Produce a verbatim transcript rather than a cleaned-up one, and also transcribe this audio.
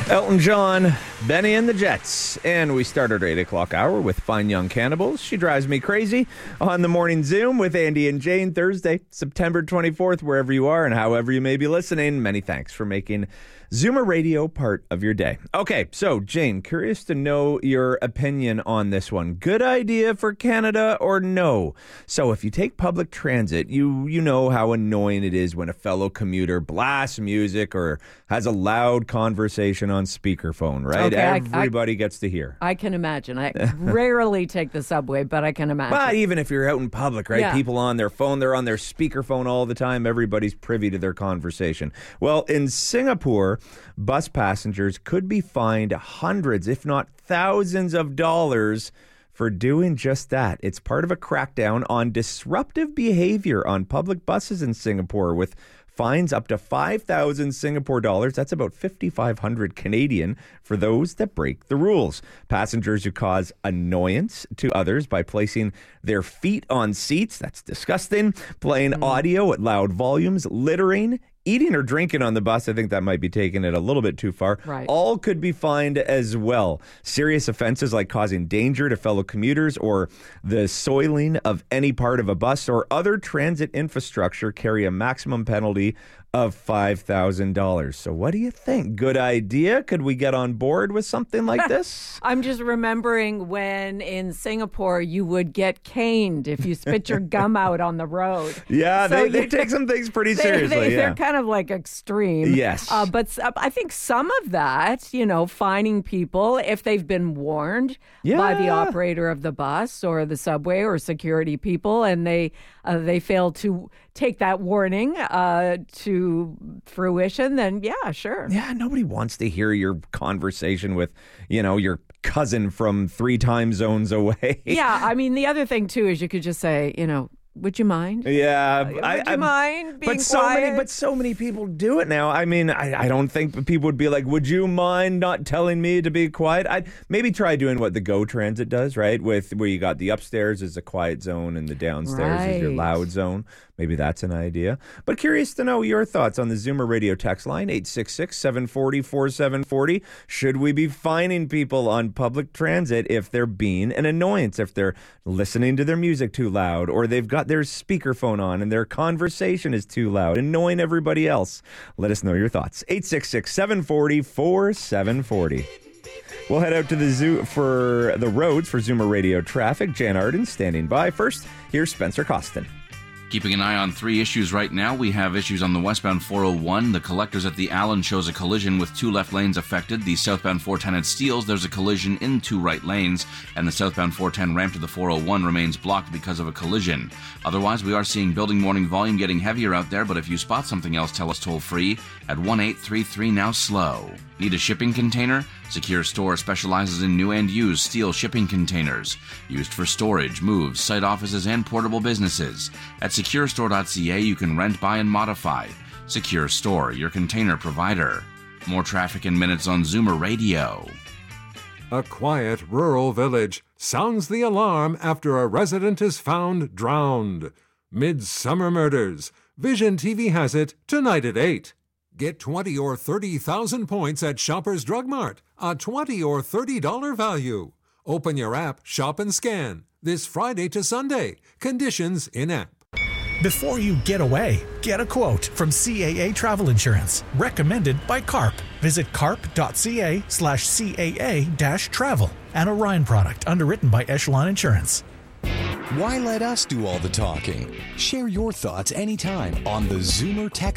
Elton John, Benny and the Jets. And we started our eight o'clock hour with Fine Young Cannibals. She Drives Me Crazy on the Morning Zoom with Andy and Jane, Thursday, September twenty-fourth, wherever you are and however you may be listening. Many thanks for making Zoomer Radio part of your day. Okay, so Jane, curious to know your opinion on this one. Good idea for Canada or no? So if you take public transit, you you know how annoying it is when a fellow commuter blasts music or has a loud conversation on speakerphone, right? Okay, Everybody I, I, gets to hear. I can imagine. I rarely take the subway, but I can imagine. But even if you're out in public, right? Yeah. People on their phone, they're on their speakerphone all the time. Everybody's privy to their conversation. Well, in Singapore, bus passengers could be fined hundreds, if not thousands of dollars for doing just that. It's part of a crackdown on disruptive behavior on public buses in Singapore, with fines up to five thousand Singapore dollars. That's about fifty-five hundred Canadian for those that break the rules. Passengers who cause annoyance to others by placing their feet on seats, that's disgusting, playing mm. audio at loud volumes, littering, eating or drinking on the bus, I think that might be taking it a little bit too far, right, all could be fined as well. Serious offenses like causing danger to fellow commuters or the soiling of any part of a bus or other transit infrastructure carry a maximum penalty of five thousand dollars. So what do you think? Good idea? Could we get on board with something like this? I'm just remembering when in Singapore you would get caned if you spit your gum out on the road. Yeah, so they, they you, take some things pretty they, seriously. They, yeah. They're kind of like extreme. Yes. Uh, but I think some of that, you know, fining people if they've been warned yeah. by the operator of the bus or the subway or security people, and they uh, they fail to take that warning uh, to fruition, then yeah, sure. Yeah, nobody wants to hear your conversation with, you know, your cousin from three time zones away. Yeah, I mean, the other thing, too, is you could just say, you know, would you mind? Yeah. Uh, would I, you I, mind being but so quiet? many, but so many people do it now. I mean, I, I don't think people would be like, would you mind not telling me to be quiet? I'd maybe try doing what the Go Transit does, right? With where you got the upstairs is a quiet zone and the downstairs right. is your loud zone. Maybe that's an idea. But curious to know your thoughts on the Zoomer Radio text line, eight six six, seven four zero, four seven four zero. Should we be fining people on public transit if they're being an annoyance, if they're listening to their music too loud, or they've got their speakerphone on and their conversation is too loud, annoying everybody else? Let us know your thoughts. eight six six, seven four zero, four seven four zero. We'll head out to the zoo for the roads for Zoomer Radio traffic. Jan Arden standing by. First, here's Spencer Costin. Keeping an eye on three issues right now. We have issues on the westbound four oh one. The collectors at the Allen shows a collision with two left lanes affected. The southbound four ten at Steeles, there's a collision in two right lanes. And the southbound four ten ramp to the four oh one remains blocked because of a collision. Otherwise, we are seeing building morning volume getting heavier out there, but if you spot something else, tell us toll free at one eight three three now slow. Need a shipping container? Secure Store specializes in new and used steel shipping containers, used for storage, moves, site offices, and portable businesses. At secure store dot c a, you can rent, buy, and modify. Secure Store, your container provider. More traffic in minutes on Zoomer Radio. A quiet rural village sounds the alarm after a resident is found drowned. Midsummer Murders. Vision T V has it tonight at eight. Get twenty or thirty thousand points at Shoppers Drug Mart. A twenty or thirty dollars value. Open your app, shop and scan. This Friday to Sunday. Conditions in-app. Before you get away, get a quote from C A A Travel Insurance. Recommended by CARP. Visit carp.ca slash CAA dash travel. An Orion product underwritten by Echelon Insurance. Why let us do all the talking? Share your thoughts anytime on the Zoomer text